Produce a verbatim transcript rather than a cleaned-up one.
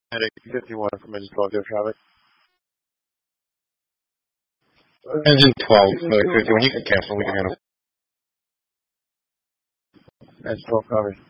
Medic fifty-one from engine twelve, go traffic. Engine twelve, Medic fifty-one, you can cancel, we can handle. Engine twelve, copy.